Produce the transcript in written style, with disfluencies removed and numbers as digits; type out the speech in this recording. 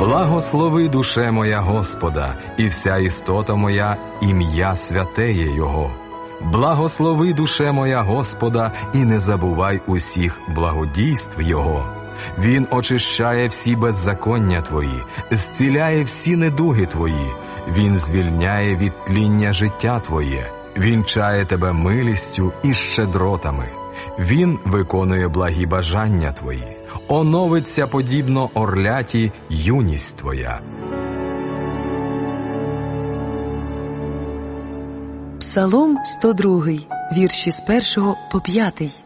Благослови, душе моя, Господа, і вся істота моя ім'я святеє Його. Благослови, душе моя, Господа, і не забувай усіх благодійств Його. Він очищає всі беззаконня твої, зціляє всі недуги твої. Він звільняє від тління життя твоє. Він чає тебе милістю і щедротами. Він виконує благі бажання твої. Оновиться подібно орляті юність твоя. Псалом 102, вірші з 1 по 5.